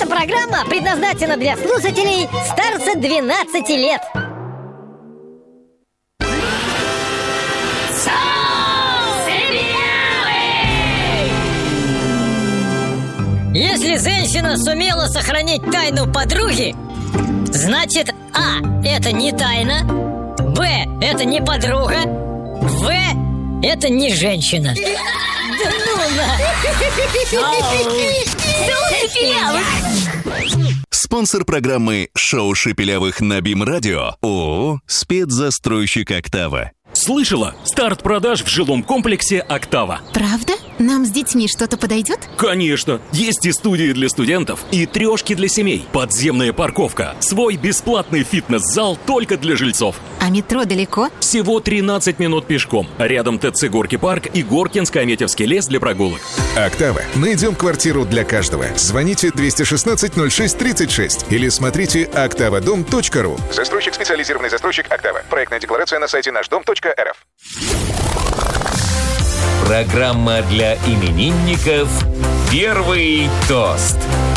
Эта программа предназначена для слушателей старше 12 лет. Если женщина сумела сохранить тайну подруги, значит, А – это не тайна, Б – это не подруга, В – это не женщина. Да ну Спонсор программы «Шоу Шепелявых» на БИМ-радио ООО «Спецзастройщик Октава». Слышала? Старт продаж в жилом комплексе «Октава». Правда? Нам с детьми что-то подойдет? Конечно! Есть и студии для студентов, и трешки для семей, подземная парковка, свой бесплатный фитнес-зал только для жильцов. А метро далеко? Всего 13 минут пешком. Рядом ТЦ «Горки парк» и Горкинско-Аметьевский лес для прогулок. «Октава». Найдем квартиру для каждого. Звоните 216-06-36 или смотрите oktavadom.ru. Застройщик, специализированный застройщик «Октава». Проектная декларация на сайте нашдом.рф. Программа для именинников «Первый тост».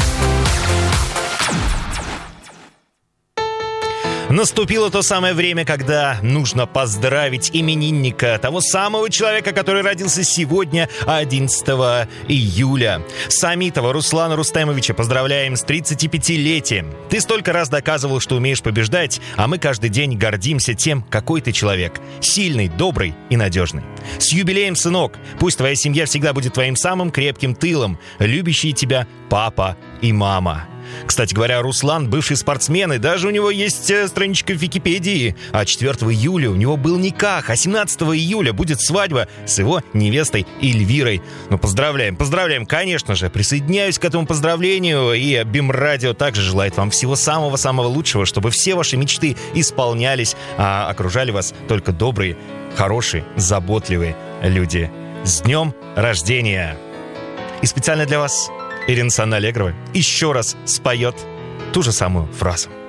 Наступило то самое время, когда нужно поздравить именинника, того самого человека, который родился сегодня, 11 июля. Самитова Руслана Рустемовича поздравляем с 35-летием. Ты столько раз доказывал, что умеешь побеждать, а мы каждый день гордимся тем, какой ты человек. Сильный, добрый и надежный. С юбилеем, сынок! Пусть твоя семья всегда будет твоим самым крепким тылом, любящие тебя папа и мама. Кстати говоря, Руслан бывший спортсмен, и даже у него есть страничка в Википедии. А 4 июля у него был никах, а 17 июля будет свадьба с его невестой Эльвирой. Ну, поздравляем, конечно же. Присоединяюсь к этому поздравлению, и БИМ-радио также желает вам всего самого-самого лучшего, чтобы все ваши мечты исполнялись, а окружали вас только добрые, хорошие, заботливые люди. С днем рождения! И специально для вас Ирина Санна Аллегрова еще раз споет ту же самую фразу.